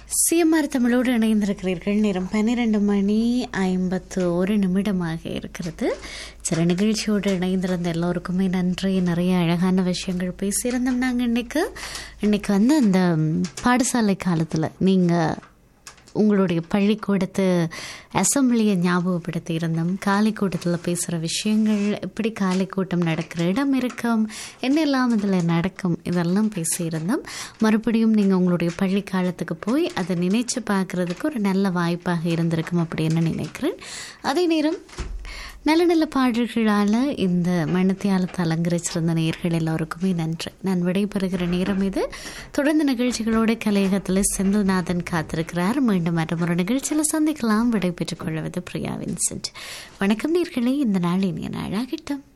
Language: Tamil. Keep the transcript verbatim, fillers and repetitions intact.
சிஎம்ஆர் தமிழோடு இணைந்திருக்கிறீர்கள். நேரம் பன்னிரண்டு மணி ஐம்பத்து ஒரு நிமிடமாக இருக்கிறது. சில நிகழ்ச்சியோடு இணைந்திருந்த எல்லோருக்குமே நன்றி. நிறைய அழகான விஷயங்கள் பேசியிருந்தோம். நாங்கள் இன்னைக்கு இன்னைக்கு வந்து அந்த பாடசாலை காலத்தில் நீங்கள் உங்களுடைய பள்ளிக்கூடத்து அசம்பிளியை ஞாபகப்படுத்தி இருந்தோம். காலை கூட்டத்தில் பேசுகிற விஷயங்கள், எப்படி காலை கூட்டம் நடக்கிற இடம் இருக்கும், என்னெல்லாம் இதில் நடக்கும், இதெல்லாம் பேசியிருந்தோம். மறுபடியும் நீங்கள் உங்களுடைய பள்ளி காலத்துக்கு போய் அதை நினைச்சு பார்க்குறதுக்கு ஒரு நல்ல வாய்ப்பாக இருந்திருக்கும் அப்படின்னு நினைக்கிறேன். அதே நேரம் நல்ல நல்ல பாடல்களால் இந்த மனத்தியாலத்தை அலங்கரிச்சிருந்த நேயர்கள் எல்லோருக்குமே நன்றி. நான் விடைபெறுகிற நேரம் இது. தொடர்ந்து நிகழ்ச்சிகளோடு கலையகத்தில் செந்தில்நாதன் காத்திருக்கிறார். மீண்டும் மற்றொரு நிகழ்ச்சியில் சந்திக்கலாம். விடைபெற்றுக் கொள்வது பிரியா வின்சென்ட். வணக்கம் நேயர்களே. இந்த நாள் இனிய நாளாகட்டும்.